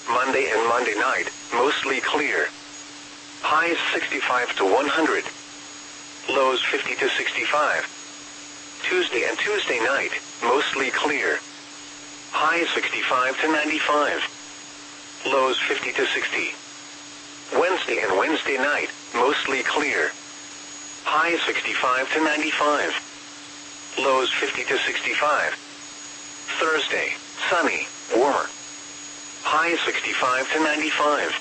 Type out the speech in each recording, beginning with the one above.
Monday and Monday night, mostly clear. Highs 65 to 100. Lows 50 to 65. Tuesday and Tuesday night, mostly clear. Highs 65 to 95. Lows 50 to 60. Wednesday and Wednesday night, mostly clear. Highs 65 to 95. Lows 50 to 65. Thursday, sunny, warmer. Highs 65 to 95.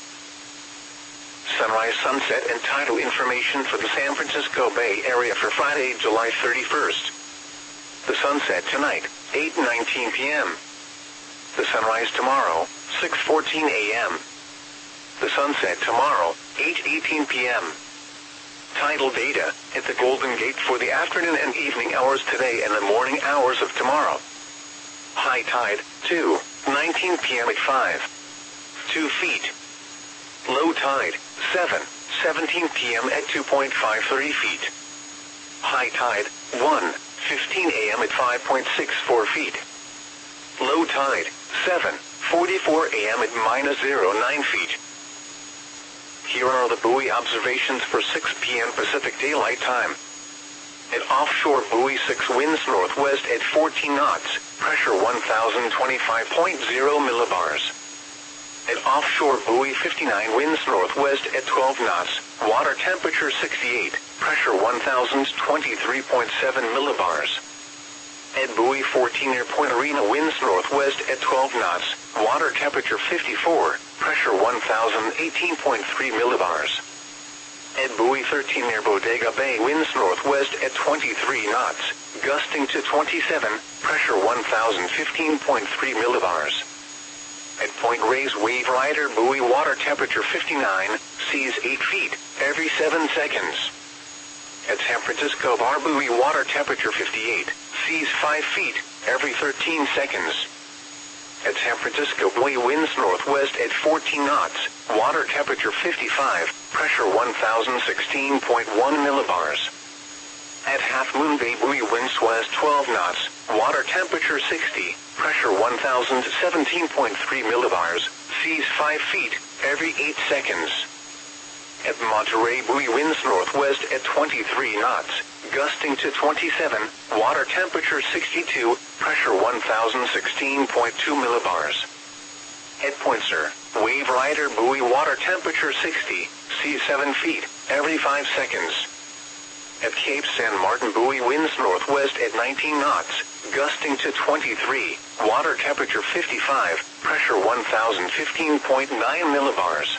Sunrise, sunset, and tidal information for the San Francisco Bay Area for Friday, July 31st. The sunset tonight, 8:19 p.m. The sunrise tomorrow, 6:14 a.m. The sunset tomorrow, 8:18 p.m. Tidal data at the Golden Gate for the afternoon and evening hours today and the morning hours of tomorrow. High tide, 2:19 p.m. at 5.2 feet. Low tide, 7:17 p.m. at 2.53 feet. High tide, 1:15 a.m. at 5.64 feet. Low tide, 7:44 a.m. at -0.9 feet. Here are the buoy observations for 6 p.m. Pacific Daylight Time. At offshore buoy 6 winds northwest at 14 knots, pressure 1025.0 millibars. At offshore buoy 59 winds northwest at 12 knots, water temperature 68, pressure 1023.7 millibars. At buoy 14 near Point Arena winds northwest at 12 knots, water temperature 54, pressure 1018.3 millibars. At buoy 13 near Bodega Bay winds northwest at 23 knots, gusting to 27, pressure 1015.3 millibars. At Point Reyes Wave Rider buoy water temperature 59, seas 8 feet, every 7 seconds. At San Francisco Bar buoy water temperature 58, seas 5 feet, every 13 seconds. At San Francisco buoy winds northwest at 14 knots, water temperature 55, pressure 1016.1 millibars. At Half Moon Bay buoy winds west 12 knots, water temperature 60, pressure 1017.3 millibars, seas 5 feet, every 8 seconds. At Monterey buoy winds northwest at 23 knots, gusting to 27, water temperature 62, pressure 1016.2 millibars. At Point Sur, Wave Rider buoy water temperature 60, seas 7 feet, every 5 seconds. At Cape San Martin buoy winds northwest at 19 knots, gusting to 23, water temperature 55, pressure 1015.9 millibars.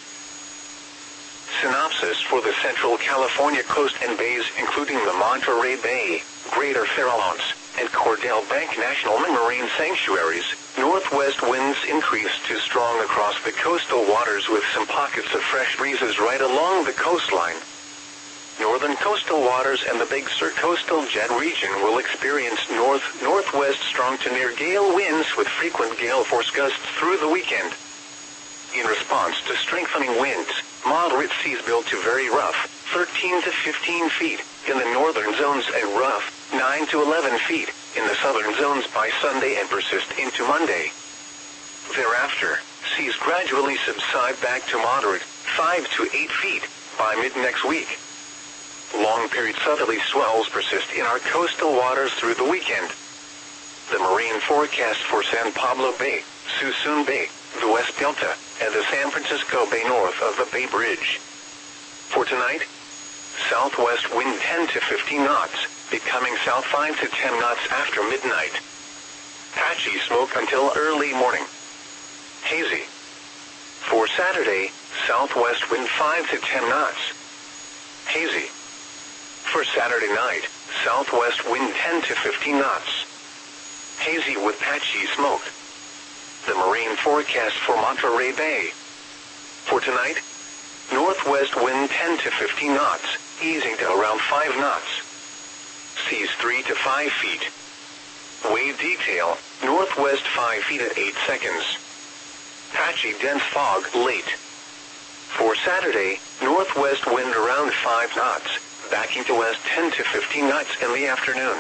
Synopsis for the Central California coast and bays including the Monterey Bay, Greater Farallones, and Cordell Bank National Marine Sanctuaries, northwest winds increase to strong across the coastal waters with some pockets of fresh breezes right along the coastline. Northern coastal waters and the Big Sur coastal jet region will experience north-northwest strong to near gale winds with frequent gale force gusts through the weekend. In response to strengthening winds, moderate seas build to very rough, 13 to 15 feet, in the northern zones and rough, 9 to 11 feet, in the southern zones by Sunday and persist into Monday. Thereafter, seas gradually subside back to moderate, 5 to 8 feet, by mid-next week. Long-period southerly swells persist in our coastal waters through the weekend. The marine forecast for San Pablo Bay, Suisun Bay, the West Delta, and the San Francisco Bay north of the Bay Bridge. For tonight, southwest wind 10 to 15 knots, becoming south 5 to 10 knots after midnight. Patchy smoke until early morning. Hazy. For Saturday, southwest wind 5 to 10 knots. Hazy. For Saturday night, southwest wind 10 to 15 knots. Hazy with patchy smoke. The marine forecast for Monterey Bay. For tonight, northwest wind 10 to 15 knots, easing to around 5 knots. Seas 3 to 5 feet. Wave detail, northwest 5 feet at 8 seconds. Patchy dense fog late. For Saturday, northwest wind around 5 knots, backing to west 10 to 15 knots in the afternoon.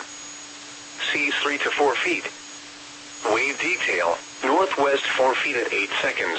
Seas 3 to 4 feet. Wave detail, northwest 4 feet at 8 seconds.